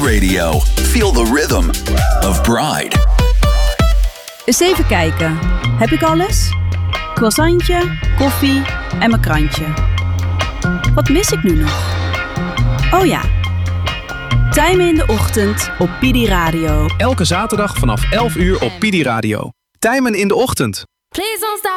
Radio. Feel the rhythm of Pride. Eens even kijken. Heb ik alles? Croissantje, koffie en mijn krantje. Wat mis ik nu nog? Oh ja. Tijmen in de ochtend op Pidi Radio. Elke zaterdag vanaf 11 uur op Pidi Radio. Tijmen in de ochtend. Please don't stop.